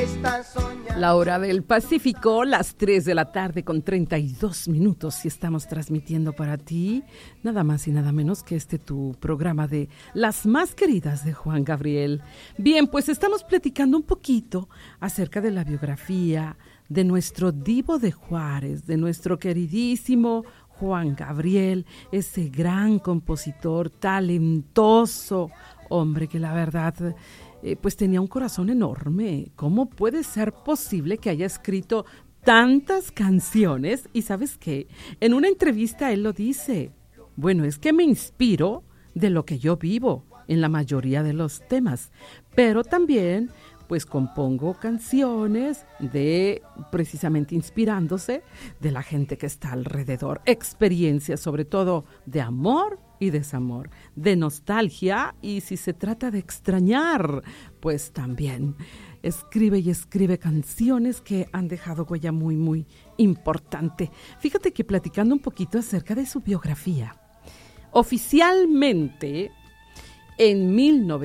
La hora del Pacífico, las 3 de la tarde con 32 minutos y estamos transmitiendo para ti nada más y nada menos que tu programa de Las Más Queridas de Juan Gabriel. Bien, pues estamos platicando un poquito acerca de la biografía de nuestro Divo de Juárez, de nuestro queridísimo Juan Gabriel, ese gran compositor, talentoso, hombre que la verdad pues tenía un corazón enorme. ¿Cómo puede ser posible que haya escrito tantas canciones? Y ¿sabes qué? En una entrevista él lo dice. Bueno, es que me inspiro de lo que yo vivo en la mayoría de los temas, pero también pues compongo canciones precisamente inspirándose de la gente que está alrededor, experiencias sobre todo de amor y desamor, de nostalgia y si se trata de extrañar, pues también escribe y escribe canciones que han dejado huella muy, muy importante. Fíjate que platicando un poquito acerca de su biografía, oficialmente en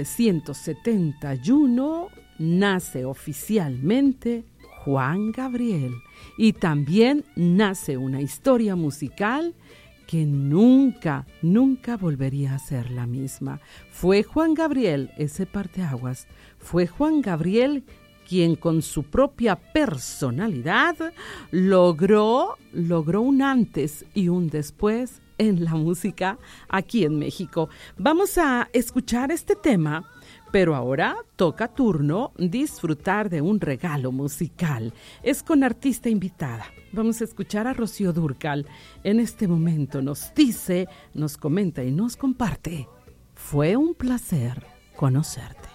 1971 nace oficialmente Juan Gabriel y también nace una historia musical que nunca volvería a ser la misma. Fue Juan Gabriel ese parteaguas, fue Juan Gabriel quien con su propia personalidad logró un antes y un después en la música aquí en México. Vamos a escuchar este tema, pero ahora toca turno disfrutar de un regalo musical. Es con artista invitada. Vamos a escuchar a Rocío Dúrcal. En este momento nos dice, nos comenta y nos comparte. Fue un placer conocerte.